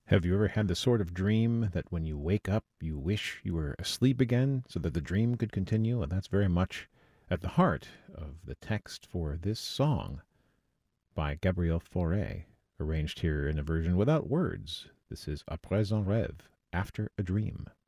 Have you ever had the sort of dream that when you wake up, you wish you were asleep again so that the dream could continue? And that's very much at the heart of the text for this song by Gabriel Fauré, arranged here in a version without words. This is Après un rêve, After a Dream.